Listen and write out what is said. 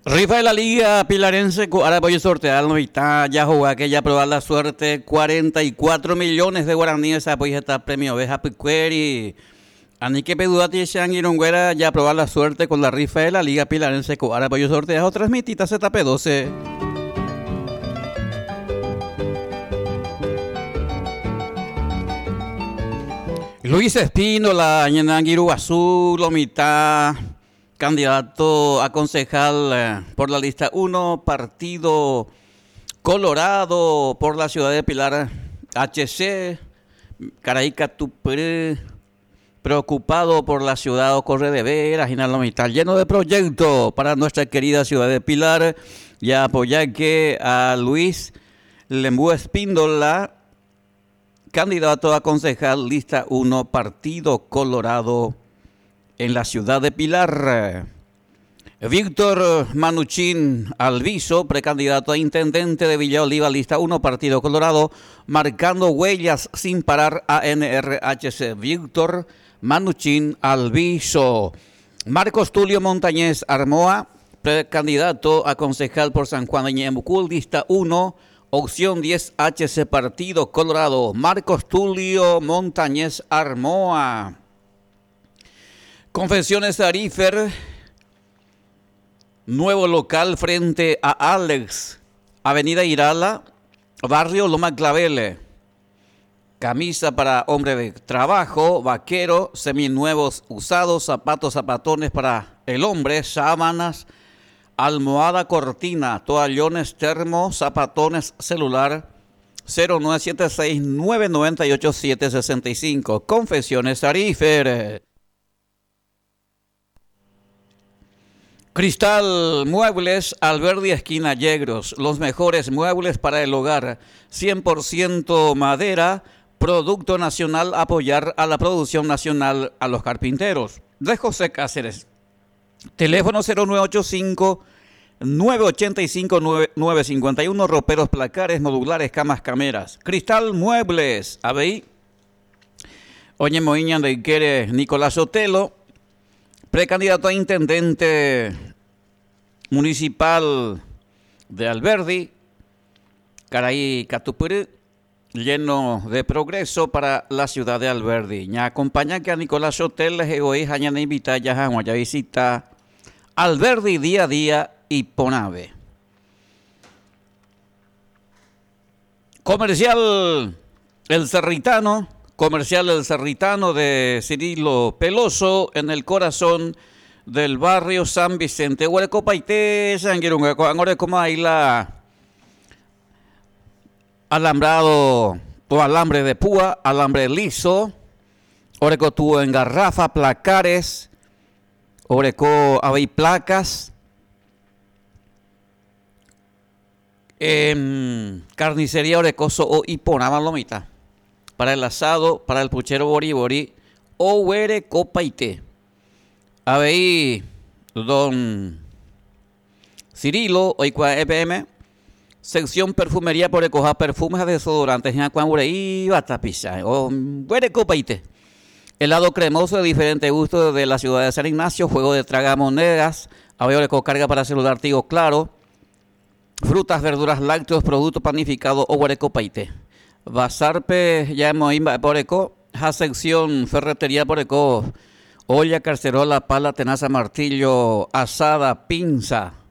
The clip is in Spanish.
Rifa de la Liga Pilarense, ahora voy a sortear la mitad, ya jugar que ya probar la suerte, 44 millones de guaraníes, apoya esta premio oveja picueri. Ani que pedudati Shangirongüera ya probar la suerte con la rifa de la Liga Pilarense, ahora voy a sortear otras mititas ZP12. Luis Espínola, Ñenanguiru Azul, Lomita, candidato a concejal por la lista 1, Partido Colorado por la ciudad de Pilar, HC, Caraíca Tupere, preocupado por la ciudad Ocorre de Veras, Lomita, lleno de proyectos para nuestra querida ciudad de Pilar, y apoyar que a Luis Lembú Espíndola, candidato a concejal, lista 1, Partido Colorado en la ciudad de Pilar. Víctor Manuchín Alviso, precandidato a intendente de Villa Oliva, lista 1, Partido Colorado, marcando huellas sin parar ANRHC. Víctor Manuchín Alviso. Marcos Tulio Montañez Armoa, precandidato a concejal por San Juan de Ñemucú, lista 1, opción 10 HC Partido Colorado. Marcos Tulio Montañez Armoa. Confesiones Arifer, nuevo local frente a Alex, Avenida Irala, Barrio Loma Clavel. Camisa para hombre de trabajo, vaquero, seminuevos usados, zapatos, zapatones para el hombre, sábanas, almohada, cortina, toallones, termo, zapatones, celular, 0976-998-765. Confesiones Arifer. Cristal Muebles, Alberdi esquina Yegros, los mejores muebles para el hogar, 100% madera, producto nacional, apoyar a la producción nacional, a los carpinteros. De José Cáceres, teléfono 0985-985-951, roperos, placares, modulares, camas, cameras. Cristal Muebles, ABI, Oñe Moiña de Iquere, Nicolás Otelo, precandidato a intendente municipal de Alberdi, Caraí Catupuri, lleno de progreso para la ciudad de Alberdi. Ya acompaña que a Nicolás Hotel les hoy hayan invitado ya a visita Alberdi día a día y Ponave. Comercial El Cerritano. Comercial El Cerritano de Cirilo Peloso, en el corazón del barrio San Vicente. Huerecopaité, Sanguirunga, ahora como hay la alambrado o alambre de púa, alambre liso, oreco tuvo en garrafa, placares, oreco hay placas, carnicería orecoso o hiponama lomita. Para el asado, para el puchero boribori, o huere copaite. Ahí, don Cirilo, hoy cua EPM, sección perfumería por recoger perfumes, desodorantes, en acuan y batapisa, o huere copaite. Helado cremoso de diferente gusto de la ciudad de San Ignacio, juego de tragamonedas, había oreco carga para celular Tigo Claro, frutas, verduras, lácteos, productos panificados, o huere copaite. Bazarpe ya hemos ido por eco, la sección ferretería por eco, olla, cacerola, pala, tenaza, martillo, asada, pinza,